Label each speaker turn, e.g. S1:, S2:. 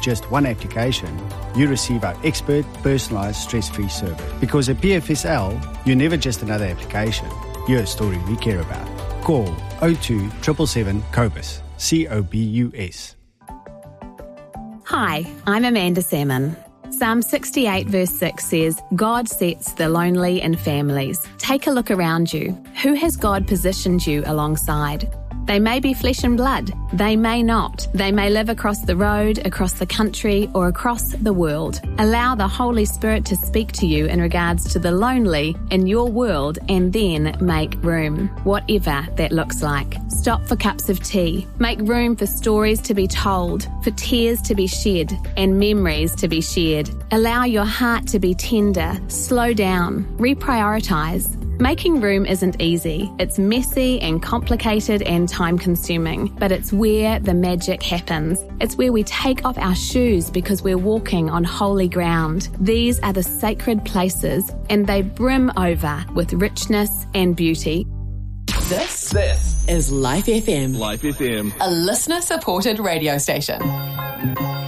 S1: just one application, you receive our expert, personalised, stress-free service. Because at PFSL, you're never just another application. You're a story we care about. Call 02 777 COBUS. COBUS.
S2: Hi, I'm Amanda Salmon. Psalm 68 verse 6 says, God sets the lonely in families. Take a look around you. Who has God positioned you alongside? They may be flesh and blood. They may not. They may live across the road, across the country, or across the world. Allow the Holy Spirit to speak to you in regards to the lonely in your world, and then make room, whatever that looks like. Stop for cups of tea. Make room for stories to be told, for tears to be shed, and memories to be shared. Allow your heart to be tender. Slow down. Reprioritise. Making room isn't easy. It's messy and complicated and time-consuming, but it's where the magic happens. It's where we take off our shoes because we're walking on holy ground. These are the sacred places, and they brim over with richness and beauty.
S3: This is Life FM.
S4: Life FM.
S3: A listener-supported radio station.